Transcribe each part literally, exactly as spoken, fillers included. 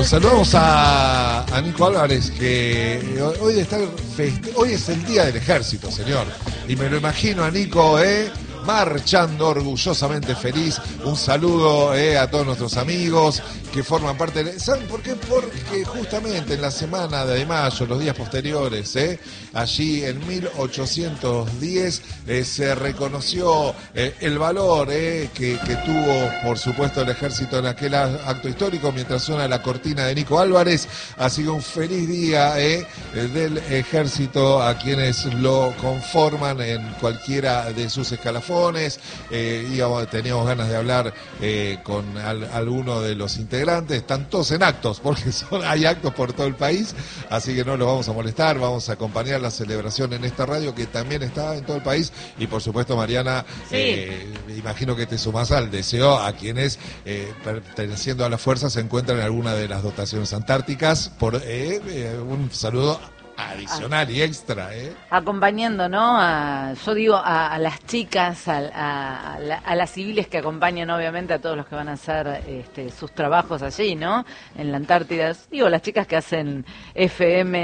Lo saludamos a, a Nico Álvarez, que hoy, está feste- hoy es el Día del Ejército, señor. Y me lo imagino a Nico, ¿eh? marchando orgullosamente feliz. Un saludo eh, a todos nuestros amigos que forman parte de... ¿Saben por qué? Porque justamente en la semana de mayo, los días posteriores, eh, allí en mil ochocientos diez eh, se reconoció eh, el valor eh, que, que tuvo, por supuesto, el ejército en aquel acto histórico, mientras suena la cortina de Nico Álvarez. Así que un feliz día eh, del ejército a quienes lo conforman en cualquiera de sus escalafones. Eh, íbamos, teníamos ganas de hablar eh, con al, alguno de los integrantes. Están todos en actos, porque son, hay actos por todo el país, así que no los vamos a molestar. Vamos a acompañar la celebración en esta radio que también está en todo el país. Y por supuesto, Mariana, sí. eh, imagino que te sumas al deseo a quienes eh, perteneciendo a la fuerza se encuentran en alguna de las dotaciones antárticas. Por eh, eh, un saludo adicional y extra, ¿eh? Acompañando, ¿no? A, yo digo a, a las chicas, a, a, a, la, a las civiles que acompañan, obviamente, a todos los que van a hacer este, sus trabajos allí, ¿no? En la Antártida. Digo, las chicas que hacen F M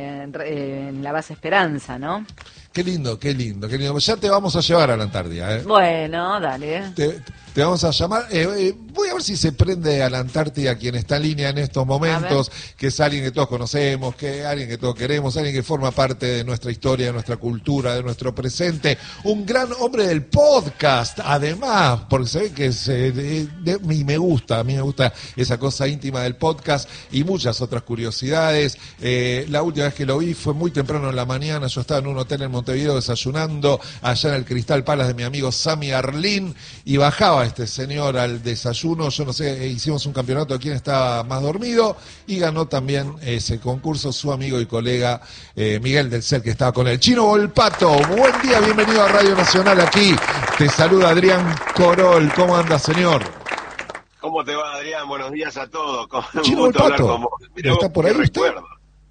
eh, en la base Esperanza, ¿no? Qué lindo, qué lindo, qué lindo. Ya te vamos a llevar a la Antártida, ¿eh? Bueno, dale. Te, te vamos a llamar. Eh, eh, voy a ver si se prende a la Antártida quien está en línea en estos momentos, que es alguien que todos conocemos, que es alguien que todos queremos, alguien que forma parte de nuestra historia, de nuestra cultura, de nuestro presente. Un gran hombre del podcast, además, porque se ve que se, de, de, de, me gusta, a mí me gusta esa cosa íntima del podcast y muchas otras curiosidades. Eh, la última vez que lo vi fue muy temprano en la mañana. Yo estaba en un hotel en Montevideo desayunando allá en el Crystal Palace de mi amigo Sami Arlín y bajaba este señor al desayuno. Yo no sé, hicimos un campeonato de quién estaba más dormido y ganó también ese concurso su amigo y colega eh, Miguel del Cel, que estaba con el Chino Volpato. Buen día, bienvenido a Radio Nacional. Aquí te saluda Adrián Corol. ¿Cómo anda, señor? ¿Cómo te va, Adrián? Buenos días a todos. Chino Volpato, ¿está por ahí usted? Recuerdo.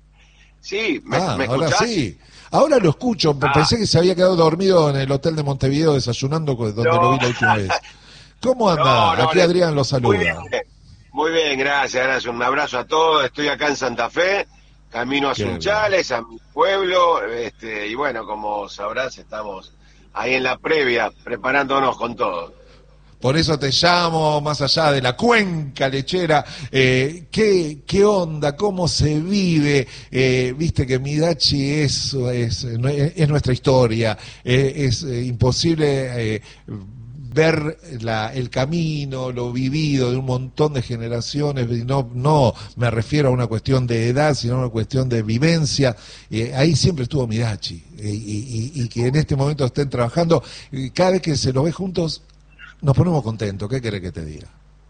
Sí, ¿me, ah, ¿me ahora escuchás? sí. Ahora lo escucho, ah. Pensé que se había quedado dormido en el hotel de Montevideo desayunando donde no. lo vi la última vez. ¿Cómo anda? No, no, Aquí no, Adrián lo saluda. Muy bien, muy bien, gracias, gracias. Un abrazo a todos. Estoy acá en Santa Fe, camino a Sunchales, a mi pueblo, este, y bueno, como sabrás, estamos ahí en la previa, preparándonos con todo. Por eso te llamo, más allá de la cuenca lechera, eh, ¿qué, qué onda? ¿Cómo se vive? Eh, Viste que Midachi es, es, es nuestra historia, eh, es eh, imposible eh, ver la, el camino, lo vivido de un montón de generaciones. No, no me refiero a una cuestión de edad, sino a una cuestión de vivencia. Eh, ahí siempre estuvo Midachi, eh, y, y, y que en este momento estén trabajando, y cada vez que se los ve juntos, nos ponemos contentos. ¿Qué querés que te diga?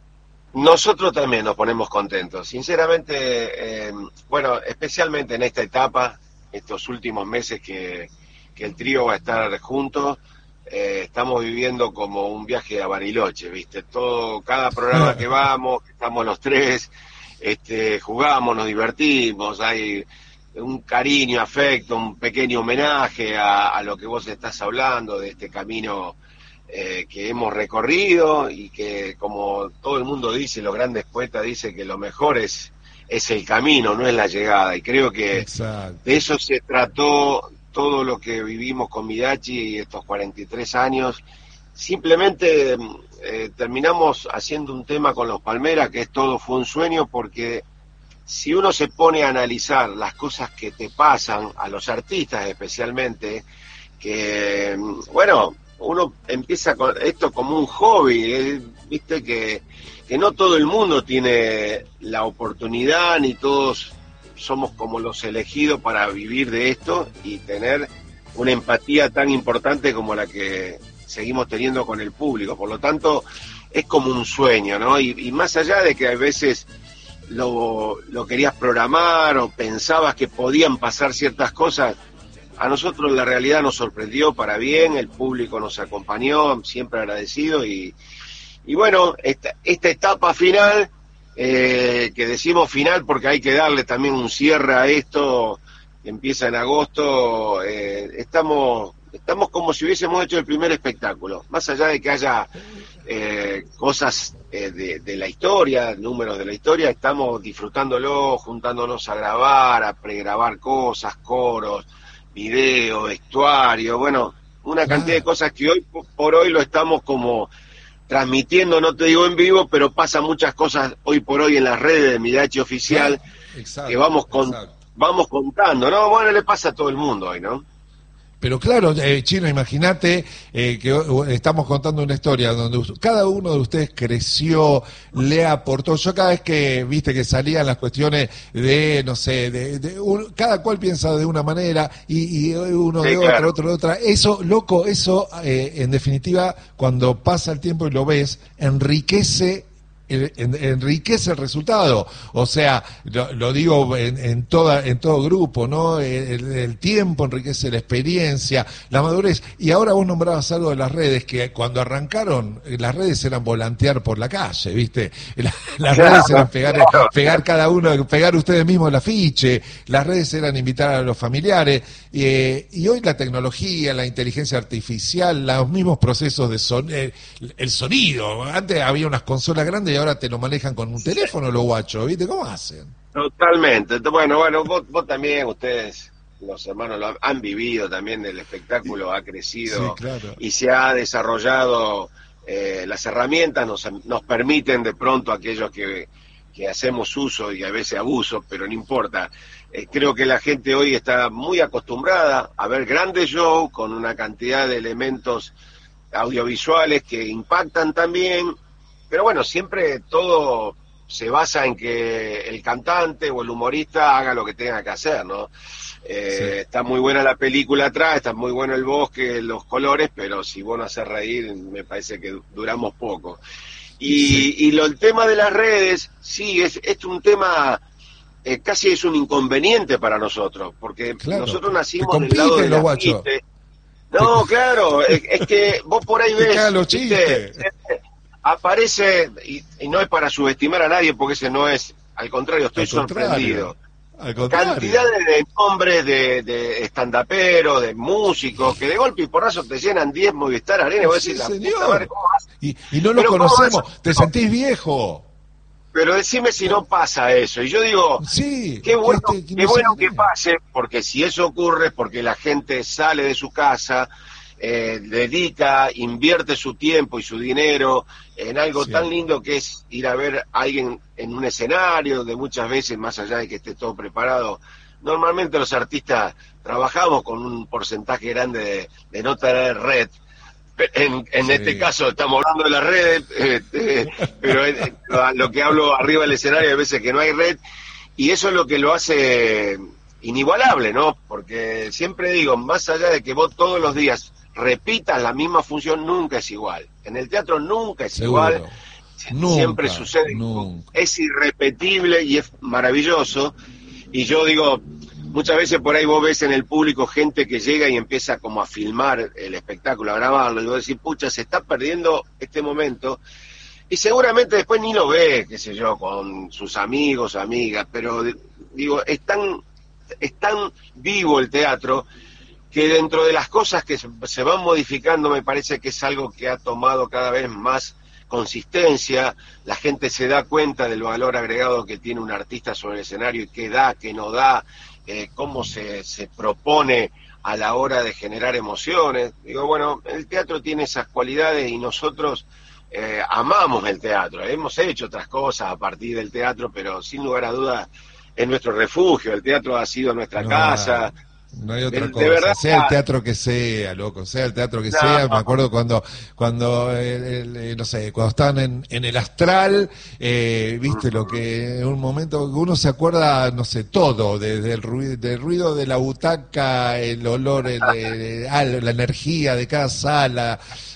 Nosotros también nos ponemos contentos. Sinceramente, eh, bueno, especialmente en esta etapa, estos últimos meses que, que el trío va a estar juntos, eh, estamos viviendo como un viaje a Bariloche, ¿viste? Todo, cada programa que vamos, estamos los tres, este, jugamos, nos divertimos, hay un cariño, afecto, un pequeño homenaje a, a lo que vos estás hablando, de este camino Eh, que hemos recorrido y que, como todo el mundo dice, los grandes poetas dicen que lo mejor es, es el camino, no es la llegada, y creo que Exacto. de eso se trató todo lo que vivimos con Midachi y estos cuarenta y tres años. Simplemente eh, terminamos haciendo un tema con los Palmeras, que es Todo fue un sueño, porque si uno se pone a analizar las cosas que te pasan, a los artistas especialmente, que, bueno, uno empieza con esto como un hobby, ¿eh? Viste que, que no todo el mundo tiene la oportunidad, ni todos somos como los elegidos para vivir de esto y tener una empatía tan importante como la que seguimos teniendo con el público. Por lo tanto, es como un sueño, ¿no? Y, y más allá de que a veces lo, lo querías programar o pensabas que podían pasar ciertas cosas, a nosotros la realidad nos sorprendió para bien, el público nos acompañó, siempre agradecido, y, y bueno, esta, esta etapa final, eh, que decimos final porque hay que darle también un cierre a esto, que empieza en agosto, eh, estamos estamos como si hubiésemos hecho el primer espectáculo, más allá de que haya eh, cosas eh, de, de la historia, números de la historia, estamos disfrutándolo, juntándonos a grabar, a pregrabar cosas, coros, video, vestuario, bueno, una Claro. cantidad de cosas que hoy por hoy lo estamos como transmitiendo, no te digo en vivo, pero pasan muchas cosas hoy por hoy en las redes de Mirachi Oficial, Claro. Exacto, que vamos con, exacto. vamos contando, ¿no? Bueno, le pasa a todo el mundo hoy, ¿no? Pero claro, eh, Chino, imagínate eh, que uh, estamos contando una historia donde us- cada uno de ustedes creció, le aportó. Yo cada vez que, viste, que salían las cuestiones de, no sé, de, de un- cada cual piensa de una manera y, y uno Sí, de otra, claro. otro de otra. Eso, loco, eso, eh, en definitiva, cuando pasa el tiempo y lo ves, enriquece el- en- enriquece el resultado, o sea, lo, lo digo en, en toda en todo grupo, ¿no? El, el tiempo enriquece la experiencia, la madurez. Y ahora vos nombrabas algo de las redes, que cuando arrancaron, eh, las redes eran volantear por la calle, ¿viste? La- las Claro, redes eran pegar, claro. pegar cada uno, pegar ustedes mismos el afiche, las redes eran invitar a los familiares, eh, y hoy la tecnología, la inteligencia artificial, los mismos procesos de son, eh, el sonido, antes había unas consolas grandes y ahora te lo manejan con un teléfono los guachos, ¿viste? ¿Cómo hacen? Totalmente. Bueno, bueno, vos, vos también, ustedes, los hermanos, lo han, han vivido también, el espectáculo ha crecido Sí, claro. y se ha desarrollado, eh, las herramientas nos, nos permiten de pronto, aquellos que, que hacemos uso y a veces abuso, pero no importa. Eh, creo que la gente hoy está muy acostumbrada a ver grandes shows con una cantidad de elementos audiovisuales que impactan también, pero bueno, siempre todo se basa en que el cantante o el humorista haga lo que tenga que hacer, ¿no? Eh, Sí. Está muy buena la película atrás, está muy bueno el bosque, los colores, pero si vos no haces reír, me parece que duramos poco. Y, Sí. y lo, el tema de las redes, sí, es, es un tema, eh, casi es un inconveniente para nosotros, porque Claro, nosotros que nacimos del compiten lado de los la guachos. No, claro, es, es que vos por ahí Te ves, cagan los ¿viste? chistes. Aparece, y, y no es para subestimar a nadie, porque ese no es, al contrario, estoy Al contrario. sorprendido. Al contrario. Cantidades de nombres de, de estandaperos, de músicos, que de golpe y porrazo te llenan diez Movistar Arena, y vos Sí, decís, la señor. puta madre, ¿cómo vas? Y, y no lo Pero ¿cómo conocemos, vas? te sentís viejo. Pero decime si no pasa eso. Y yo digo, Sí, qué bueno, que, este, que qué no se bueno que entere. pase, porque si eso ocurre es porque la gente sale de su casa, eh, dedica, invierte su tiempo y su dinero en algo Sí. tan lindo que es ir a ver a alguien en un escenario, donde muchas veces, más allá de que esté todo preparado, normalmente los artistas trabajamos con un porcentaje grande de, de no tener red. En, en Sí. este caso estamos hablando de las redes, eh, eh, pero eh, lo que hablo arriba del escenario hay veces que no hay red, y eso es lo que lo hace inigualable, ¿no? Porque siempre digo, más allá de que vos todos los días repitas la misma función, nunca es igual. En el teatro nunca es Seguro. igual, Nunca, siempre sucede, nunca. es irrepetible y es maravilloso. Y yo digo, muchas veces por ahí vos ves en el público gente que llega y empieza como a filmar el espectáculo, a grabarlo, y vos decís, pucha, se está perdiendo este momento, y seguramente después ni lo ve, qué sé yo, con sus amigos, amigas, pero digo, es tan, es tan vivo el teatro, que dentro de las cosas que se van modificando, me parece que es algo que ha tomado cada vez más consistencia, la gente se da cuenta del valor agregado que tiene un artista sobre el escenario y qué da, qué no da, eh, cómo se, se propone a la hora de generar emociones. Digo, bueno, el teatro tiene esas cualidades y nosotros eh, amamos el teatro, hemos hecho otras cosas a partir del teatro, pero sin lugar a dudas es nuestro refugio, el teatro ha sido nuestra No casa. hay, no hay otra De- de cosa, verdad, sea el teatro que sea, loco, sea el teatro que No. sea. Me acuerdo cuando, cuando el- el- eh, no sé, cuando estaban en, en el astral, eh, viste lo que en un momento uno se acuerda, no sé, todo, desde el ruido, del ruido de la butaca, el olor, el, el- ah, la energía de cada sala,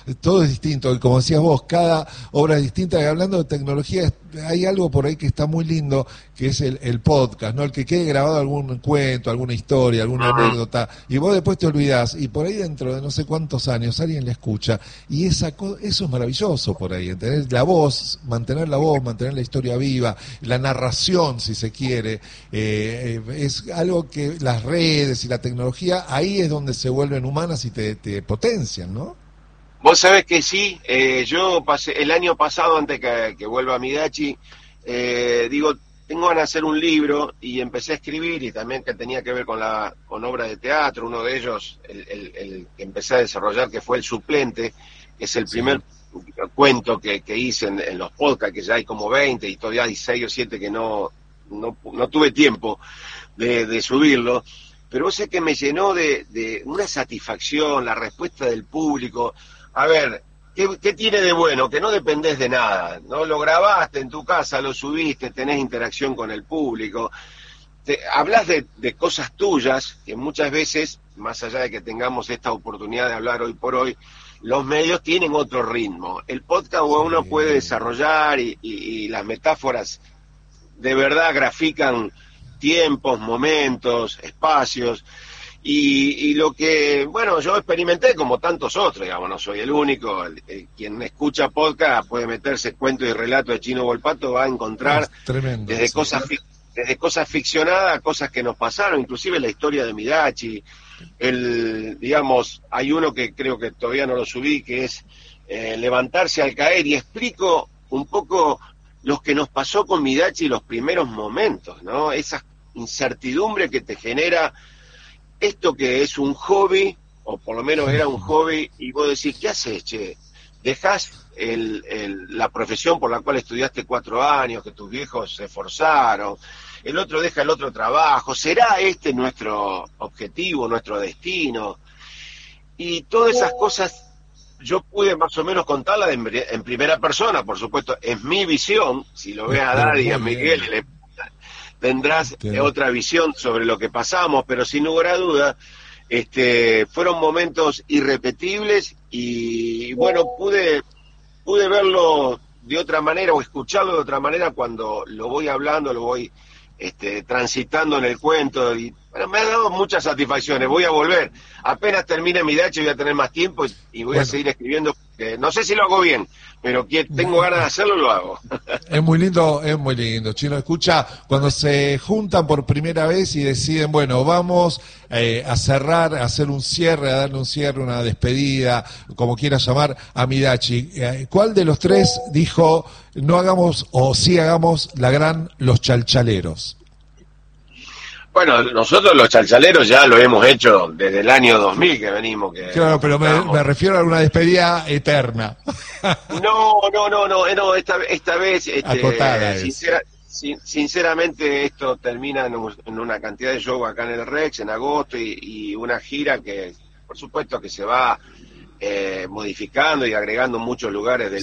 todo es distinto, y como decías vos, cada obra es distinta, y hablando de tecnología, hay algo por ahí que está muy lindo, que es el, el podcast, ¿no? El que quede grabado algún cuento, alguna historia, alguna anécdota, y vos después te olvidás, y por ahí dentro de no sé cuántos años alguien la escucha, y esa co- eso es maravilloso por ahí, ¿entendés? La voz, mantener la voz, mantener la historia viva, la narración, si se quiere, eh, eh, es algo que las redes y la tecnología, ahí es donde se vuelven humanas y te, te potencian, ¿no? Vos sabés que sí, eh, yo pasé el año pasado, antes que, que vuelva a Midachi, eh, digo, tengo ganas de hacer un libro y empecé a escribir, y también que tenía que ver con la con obras de teatro. Uno de ellos, el, el, el que empecé a desarrollar, que fue El Suplente, que es el Sí. primer cuento que, que hice en, en los podcasts, que ya hay como veinte, y todavía hay seis o siete que no, no, no tuve tiempo de, de subirlo. Pero vos sé que me llenó de, de una satisfacción, la respuesta del público. A ver, ¿qué, ¿qué tiene de bueno? Que no dependés de nada, ¿no? Lo grabaste en tu casa, lo subiste, tenés interacción con el público, te, hablas de, de cosas tuyas, que muchas veces, más allá de que tengamos esta oportunidad de hablar hoy por hoy, los medios tienen otro ritmo. El podcast Sí. uno puede desarrollar, y, y, y las metáforas de verdad grafican tiempos, momentos, espacios. Y, y lo que, bueno, yo experimenté como tantos otros, digamos, no soy el único. El, el, quien escucha podcast puede meterse cuento y relato de Chino Volpato, va a encontrar Es tremendo, desde sí. cosas desde cosas ficcionadas a cosas que nos pasaron, inclusive la historia de Midachi. El, digamos, hay uno que creo que todavía no lo subí, que es eh, levantarse al caer, y explico un poco lo que nos pasó con Midachi los primeros momentos, ¿no? Esa incertidumbre que te genera esto, que es un hobby, o por lo menos era un hobby, y vos decís, ¿qué haces, che? Dejás el, el, la profesión por la cual estudiaste cuatro años, que tus viejos se esforzaron, el otro deja el otro trabajo, ¿será este nuestro objetivo, nuestro destino? Y todas esas cosas yo pude más o menos contarlas en, en primera persona, por supuesto, es mi visión. Si lo ves a Daddy y a Miguel, le, tendrás Bien. otra visión sobre lo que pasamos, pero sin lugar a duda, este, fueron momentos irrepetibles, y bueno, pude, pude verlo de otra manera o escucharlo de otra manera cuando lo voy hablando, lo voy este, transitando en el cuento, y bueno, me ha dado muchas satisfacciones. Voy a volver, apenas termine Midachi voy a tener más tiempo, y, y voy bueno. a seguir escribiendo. Eh, no sé si lo hago bien, pero que tengo ganas de hacerlo, lo hago. Es muy lindo, es muy lindo, Chino. Escucha, cuando se juntan por primera vez y deciden, bueno, vamos eh, a cerrar, a hacer un cierre, a darle un cierre, una despedida, como quieras llamar, a Midachi, eh, ¿cuál de los tres dijo, no hagamos, o sí hagamos la gran Los Chalchaleros? Bueno, nosotros los chalchaleros ya lo hemos hecho desde el año dos mil que venimos. Que claro, pero me, me refiero a una despedida eterna. No, no, no, no, no esta, esta vez, este, sincera, sin, sinceramente, esto termina en, un, en una cantidad de shows acá en el Rex en agosto, y, y una gira que, por supuesto, que se va eh, modificando y agregando muchos lugares del